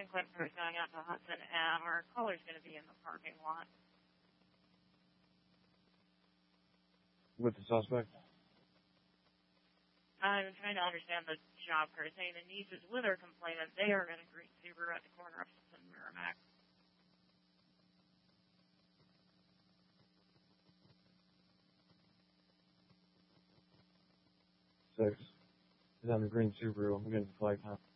Clinton Cars going out to Hudson, and our caller's going to be in the parking lot. With the suspect? I'm trying to understand the job. They're saying the niece is with her complainant. They are in a green Subaru at the corner of Hudson and Merrimack. 6. He's on the green Subaru. I'm getting the flag time.